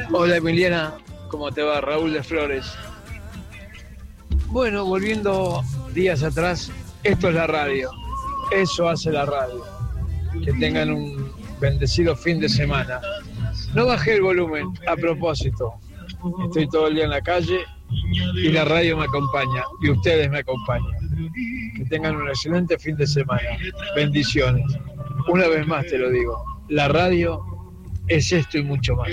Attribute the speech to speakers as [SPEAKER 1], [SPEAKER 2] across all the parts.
[SPEAKER 1] Hola Emiliana, ¿cómo te va? Raúl de Flores. Bueno, volviendo días atrás, esto es la radio, eso hace la radio. Que tengan un bendecido fin de semana. No bajé el volumen, a propósito. Estoy todo el día en la calle y la radio me acompaña y ustedes me acompañan. Que tengan un excelente fin de semana. Bendiciones. Una vez más te lo digo, la radio es esto y mucho más.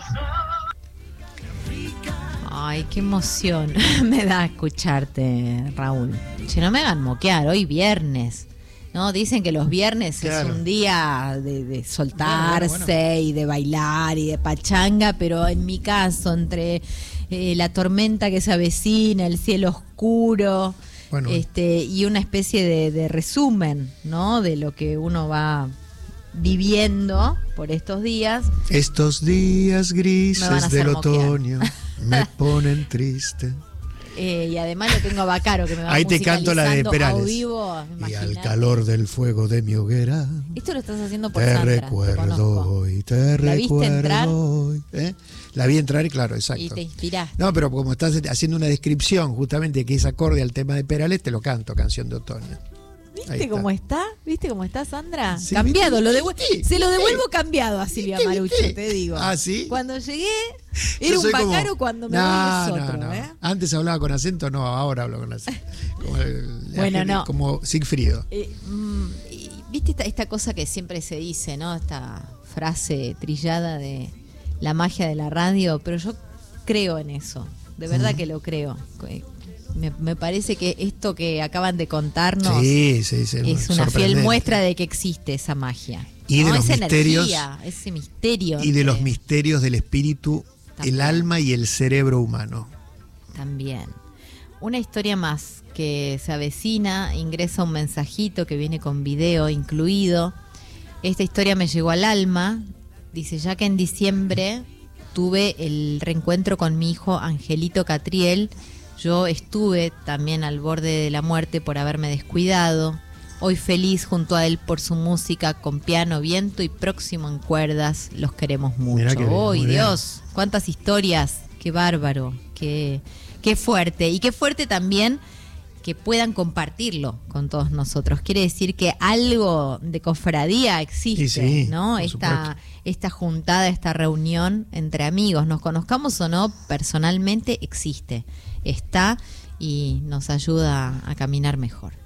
[SPEAKER 2] Ay, qué emoción me da escucharte, Raúl. Che, no me hagan moquear, hoy viernes. No, dicen que los viernes claro. Es un día de soltarse y de bailar y de pachanga, pero en mi caso, entre la tormenta que se avecina, el cielo oscuro, y una especie de resumen, ¿no? De lo que uno va viviendo por estos días.
[SPEAKER 3] Estos días grises del otoño me ponen triste.
[SPEAKER 2] Y además lo tengo a Bacaro que me va
[SPEAKER 3] ahí te canto la de Perales.
[SPEAKER 2] Vivo,
[SPEAKER 3] y al calor del fuego de mi hoguera.
[SPEAKER 2] Esto lo estás haciendo por
[SPEAKER 3] te
[SPEAKER 2] Sandra.
[SPEAKER 3] Recuerdo hoy, te
[SPEAKER 2] ¿La viste entrar?
[SPEAKER 3] Hoy. La vi entrar, claro, exacto.
[SPEAKER 2] Y te inspiraste.
[SPEAKER 3] No, pero como estás haciendo una descripción justamente que es acorde al tema de Perales, te lo canto, Canción de Otoño.
[SPEAKER 2] ¿Viste cómo está? ¿Viste cómo está, Sandra?
[SPEAKER 3] Sí,
[SPEAKER 2] cambiado, se lo devuelvo cambiado a Silvia Marucho, te digo.
[SPEAKER 3] ¿Ah, sí?
[SPEAKER 2] Cuando llegué, era un Bacaro, como... cuando me voy es otro. No.
[SPEAKER 3] Antes hablaba con acento, no, ahora hablo con acento.
[SPEAKER 2] Como
[SPEAKER 3] como Sigfrido.
[SPEAKER 2] ¿Viste esta cosa que siempre se dice, ¿no? Esta frase trillada de la magia de la radio, pero yo creo en eso, de verdad que lo creo. Me parece que esto que acaban de contarnos es una fiel muestra de que existe esa magia.
[SPEAKER 3] Y de los
[SPEAKER 2] esa
[SPEAKER 3] misterios,
[SPEAKER 2] energía, ese misterio.
[SPEAKER 3] Y de los misterios del espíritu, también. El alma y el cerebro humano.
[SPEAKER 2] También. Una historia más que se avecina, ingresa un mensajito que viene con video incluido. Esta historia me llegó al alma. Dice, ya que en diciembre tuve el reencuentro con mi hijo Angelito Catriel. Yo estuve también al borde de la muerte por haberme descuidado. Hoy feliz junto a él por su música con piano, viento y próximo en cuerdas. Los queremos mucho. ¡Ay, Dios! ¡Cuántas historias! ¡Qué bárbaro! ¡Qué fuerte! Y qué fuerte también que puedan compartirlo con todos nosotros. Quiere decir que algo de cofradía existe, sí, ¿no? Esta juntada, esta reunión entre amigos, nos conozcamos o no personalmente, existe. Está y nos ayuda a caminar mejor.